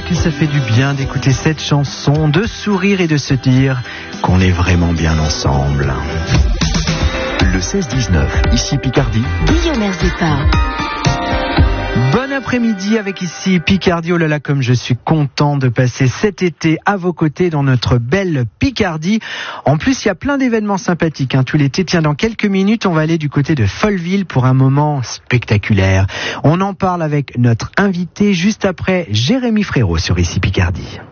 puis ça fait du bien d'écouter cette chanson, de sourire et de se dire qu'on est vraiment bien ensemble. Le 16-19, ici Picardie. Guillaume Herzépa. Bon après-midi avec ici Picardie. Oh là là, comme je suis content de passer cet été à vos côtés dans notre belle Picardie. En plus, il y a plein d'événements sympathiques tout l'été. Tiens, dans quelques minutes, on va aller du côté de Folleville pour un moment spectaculaire. On en parle avec notre invité juste après Jérémy Frérot sur ici Picardie.